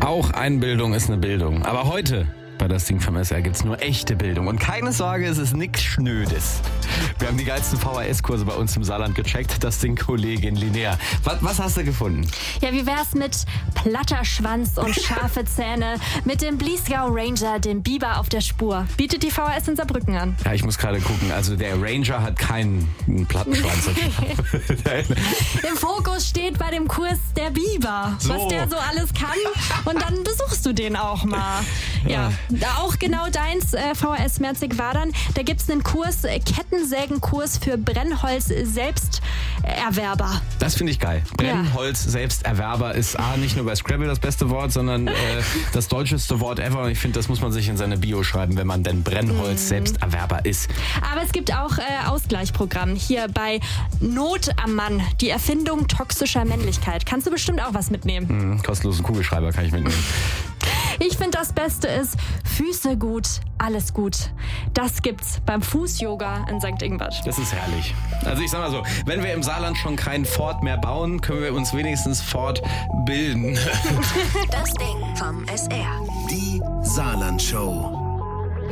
Auch Einbildung ist eine Bildung. Aber heute bei das Ding vom SR gibt's nur echte Bildung. Und keine Sorge, es ist nichts Schnödes. Wir haben die geilsten VHS-Kurse bei uns im Saarland gecheckt. Das Ding Kollegin Linnea. Was hast du gefunden? Ja, wie wär's mit platter Schwanz und scharfe Zähne, mit dem Bliesgau Ranger, dem Biber auf der Spur? Bietet die VHS in Saarbrücken an. Ja, ich muss gerade gucken. Also der Ranger hat keinen platten Schwanz. Im Fokus steht bei dem Kurs der Biber, was der so alles kann. Und dann besuchst du den auch mal. Ja. Auch genau deins, VHS Merzig-Wadern. Da gibt's einen Kurs, Kettensägenkurs für Brennholz-Selbsterwerber. Das finde ich geil. Brennholz-Selbsterwerber ist nicht nur bei Scrabble das beste Wort, sondern das deutscheste Wort ever. Und ich finde, das muss man sich in seine Bio schreiben, wenn man denn Brennholz-Selbsterwerber ist. Aber es gibt auch Ausgleichsprogramm hier bei Not am Mann, die Erfindung toxischer Männlichkeit. Kannst du bestimmt auch was mitnehmen. Kostenlosen Kugelschreiber kann ich mitnehmen. Ich finde, das Beste ist Füße gut, alles gut. Das gibt's beim Fuß-Yoga in St. Ingbert. Das ist herrlich. Also ich sag mal so, wenn wir im Saarland schon keinen Fort mehr bauen, können wir uns wenigstens fortbilden. Das Ding vom SR. Die Saarland-Show.